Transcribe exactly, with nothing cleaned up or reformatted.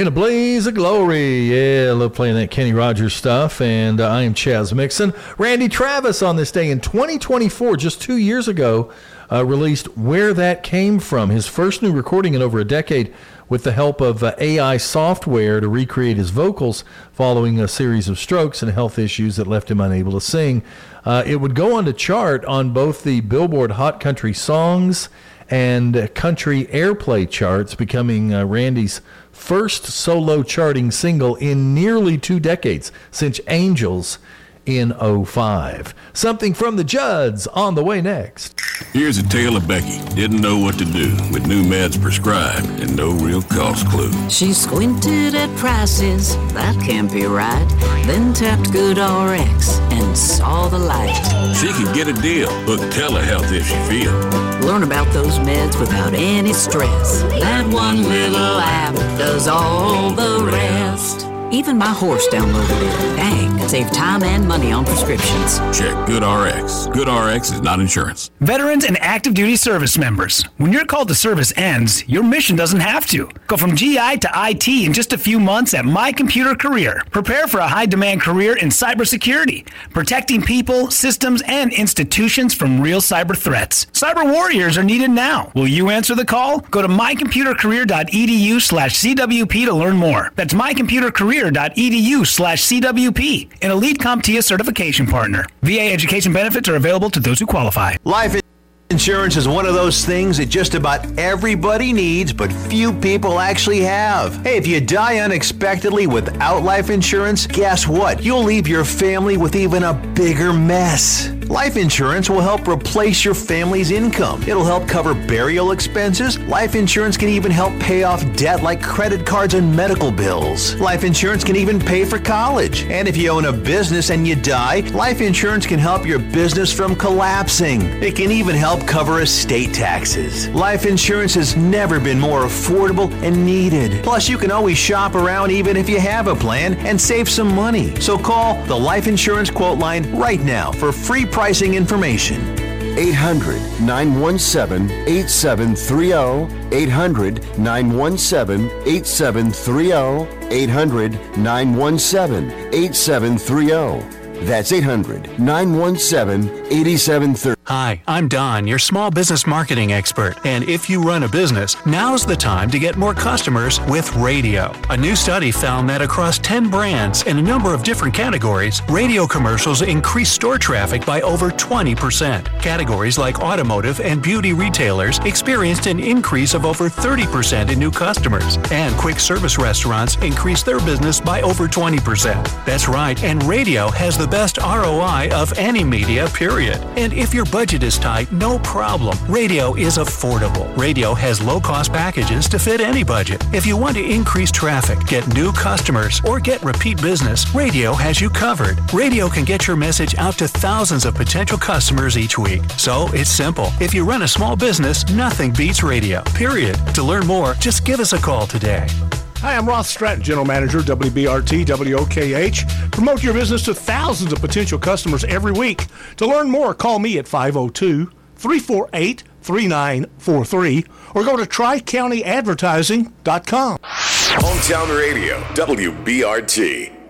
In a blaze of glory. Yeah, I love playing that Kenny Rogers stuff. And uh, I am Chaz Mixon. Randy Travis on this day in twenty twenty-four, just two years ago, uh, released Where That Came From, his first new recording in over a decade, with the help of uh, A I software to recreate his vocals following a series of strokes and health issues that left him unable to sing. Uh, it would go on to chart on both the Billboard Hot Country Songs and Country Airplay charts, becoming uh, Randy's first solo charting single in nearly two decades, since Angels in oh five. Something from the Judds on the way next. Here's a tale of Becky. Didn't know what to do with new meds prescribed and no real cost clue. She squinted at prices, that can't be right. Then tapped GoodRx and saw the light. She could get a deal. Book telehealth if she feel. Learn about those meds without any stress. That one little app does all the rest. Even my horse downloaded it. Dang, save time and money on prescriptions. Check GoodRx. GoodRx is not insurance. Veterans and active duty service members. When your call to service ends, your mission doesn't have to. Go from G I to I T in just a few months at My Computer Career. Prepare for a high-demand career in cybersecurity, protecting people, systems, and institutions from real cyber threats. Cyber warriors are needed now. Will you answer the call? Go to mycomputercareer.edu slash CWP to learn more. That's mycomputercareer.edu slash CWP, an elite CompTIA certification partner. V A education benefits are available to those who qualify. Life insurance is one of those things that just about everybody needs, but few people actually have. Hey, if you die unexpectedly without life insurance, guess what? You'll leave your family with even a bigger mess. Life insurance will help replace your family's income. It'll help cover burial expenses. Life insurance can even help pay off debt like credit cards and medical bills. Life insurance can even pay for college. And if you own a business and you die, life insurance can help your business from collapsing. It can even help cover estate taxes. Life insurance has never been more affordable and needed. Plus, you can always shop around even if you have a plan and save some money. So call the Life Insurance Quote Line right now for free pricing information. eight hundred, nine one seven, eight seven three zero, eight hundred, nine one seven, eight seven three zero, eight hundred, nine one seven, eight seven three zero. That's eight hundred, nine one seven, eight seven three zero. Hi, I'm Don, your small business marketing expert. And if you run a business, now's the time to get more customers with radio. A new study found that across ten brands in a number of different categories, radio commercials increase store traffic by over twenty percent. Categories like automotive and beauty retailers experienced an increase of over thirty percent in new customers. And quick service restaurants increased their business by over twenty percent. That's right, and radio has the best R O I of any media, period. And if your budget is tight, no problem. Radio is affordable. Radio has low-cost packages to fit any budget. If you want to increase traffic, get new customers, or get repeat business, radio has you covered. Radio can get your message out to thousands of potential customers each week. So it's simple. If you run a small business, nothing beats radio, period. To learn more, just give us a call today. Hi, I'm Ross Stratton, General Manager, W B R T, W O K H. Promote your business to thousands of potential customers every week. To learn more, call me at five oh two, three four eight, three nine four three or go to tri county advertising dot com. Hometown Radio, W B R T.